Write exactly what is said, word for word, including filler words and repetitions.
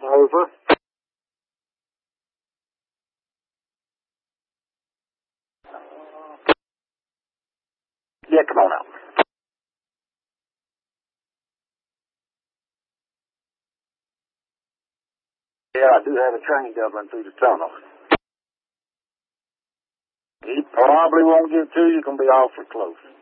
Over. Yeah, come on out. Yeah, I do have a train doubling through the tunnel. He probably won't get to you. You're going to be awfully close.